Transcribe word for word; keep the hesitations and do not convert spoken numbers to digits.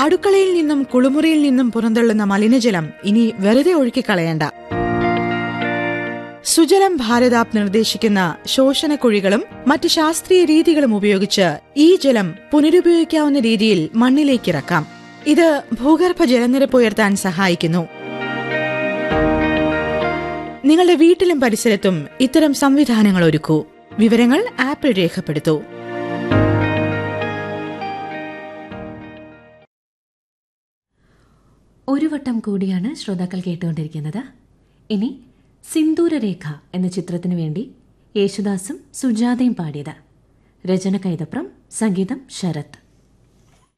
അടുക്കളയിൽ നിന്നും കുളിമുറിയിൽ നിന്നും പുറന്തള്ളുന്ന മലിനജലം ഇനി വെറുതെ ഒഴുക്കിക്കളയണ്ട. സുജലം ഭാരതാപ് നിർദ്ദേശിക്കുന്ന ശോഷണക്കുഴികളും മറ്റ് ശാസ്ത്രീയ രീതികളും ഉപയോഗിച്ച് ഈ ജലം പുനരുപയോഗിക്കാവുന്ന രീതിയിൽ മണ്ണിലേക്കിറക്കാം. ഇത് ഭൂഗർഭ ജലനിരപ്പ് ഉയർത്താൻ സഹായിക്കുന്നു. നിങ്ങളുടെ വീട്ടിലും പരിസരത്തും ഇത്തരം സംവിധാനങ്ങൾ ഒരുക്കൂ. വിവരങ്ങൾ ആപ്പിൽ രേഖപ്പെടുത്തൂ. ഒരു വട്ടം കൂടിയാണ് ശ്രോതാക്കൾ കേട്ടുകൊണ്ടിരിക്കുന്നത്. ഇനി സിന്ദൂരരേഖ എന്ന ചിത്രത്തിനു വേണ്ടി യേശുദാസും സുജാതയും പാടിയത്. രചന കൈതപ്രം, സംഗീതം ശരത്.